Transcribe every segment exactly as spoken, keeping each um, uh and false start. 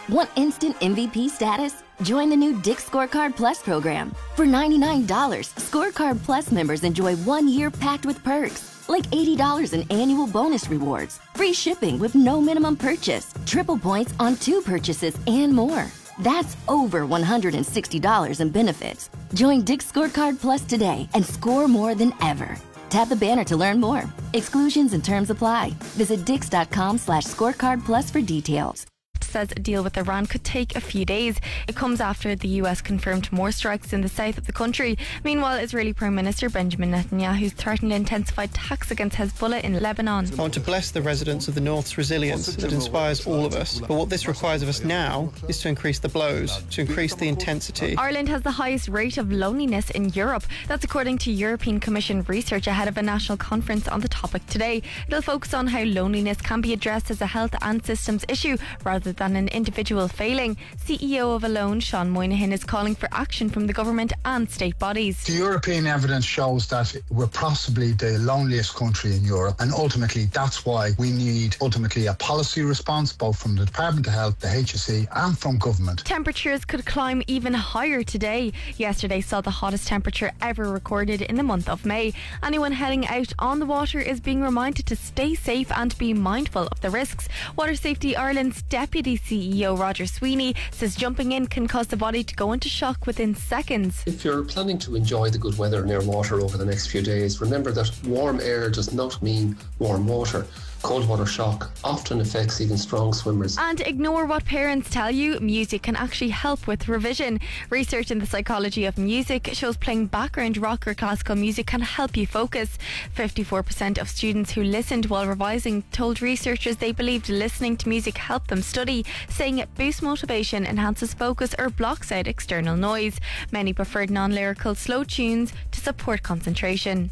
Want instant M V P status? Join the new Dick's Scorecard Plus program. For ninety-nine dollars, Scorecard Plus members enjoy one year packed with perks, like eighty dollars in annual bonus rewards, free shipping with no minimum purchase, triple points on two purchases, and more. That's over one hundred sixty dollars in benefits. Join Dick's Scorecard Plus today and score more than ever. Tap the banner to learn more. Exclusions and terms apply. Visit dix.com slash scorecard plus for details. Says a deal with Iran could take a few days. It comes after the U S confirmed more strikes in the south of the country. Meanwhile, Israeli Prime Minister Benjamin Netanyahu threatened intensified attacks against Hezbollah in Lebanon. I want to bless the residents of the North's resilience that inspires all of us. But what this requires of us now is to increase the blows, to increase the intensity. Ireland has the highest rate of loneliness in Europe. That's according to European Commission research ahead of a national conference on the topic today. It'll focus on how loneliness can be addressed as a health and systems issue rather than an individual failing. C E O of Alone, Sean Moynihan, is calling for action from the government and state bodies. The European evidence shows that we're possibly the loneliest country in Europe, and ultimately that's why we need ultimately a policy response both from the Department of Health, the H S E and from government. Temperatures could climb even higher today. Yesterday saw the hottest temperature ever recorded in the month of May. Anyone heading out on the water is being reminded to stay safe and be mindful of the risks. Water Safety Ireland's Deputy C E O Roger Sweeney says jumping in can cause the body to go into shock within seconds. If you're planning to enjoy the good weather near water over the next few days, remember that warm air does not mean warm water. Cold water shock often affects even strong swimmers. And ignore what parents tell you. Music can actually help with revision. Research in the psychology of music shows playing background rock or classical music can help you focus. fifty-four percent of students who listened while revising told researchers they believed listening to music helped them study, saying it boosts motivation, enhances focus or blocks out external noise. Many preferred non-lyrical slow tunes to support concentration.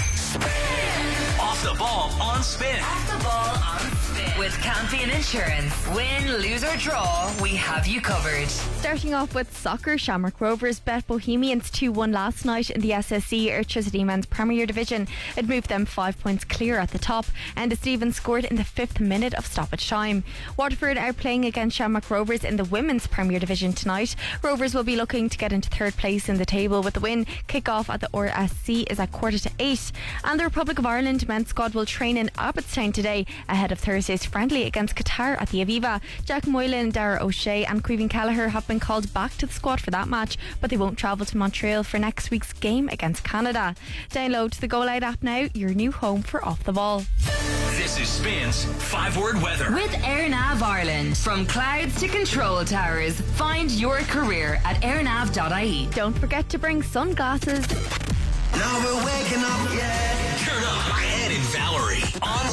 Off the ball on Spin. Off the ball on Spin. With Campion Insurance. Win, lose or draw, we have you covered. Starting off with soccer, Shamrock Rovers bet Bohemians two one last night in the S S E Ayrshire Men's Premier Division. It moved them five points clear at the top, and Stevens scored in the fifth minute of stoppage time. Waterford are playing against Shamrock Rovers in the Women's Premier Division tonight. Rovers will be looking to get into third place in the table with the win. Kick-off at the R S C is at quarter to eight. And the Republic of Ireland men's squad will train in Abbottstown today ahead of Thursday's friendly against Qatar at the Aviva. Jack Moylan, Dara O'Shea and Caoimhín Kelleher have been called back to the squad for that match, but they won't travel to Montreal for next week's game against Canada. Download the Go Loud app now, your new home for Off the Ball. This is Spin's five word weather. With AirNav Ireland. From clouds to control towers, find your career at airnav dot I E. Don't forget to bring sunglasses. Now we're waking up